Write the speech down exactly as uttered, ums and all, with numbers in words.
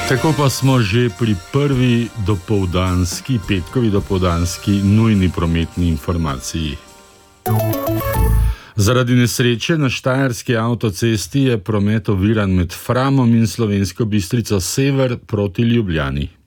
Tako pa smo že pri prvi dopoldanski, petkovi dopoldanski nujni prometni informaciji. Zaradi nesreče na štajerski avtocesti je promet oviran med Framom in Slovensko Bistrico sever proti Ljubljani.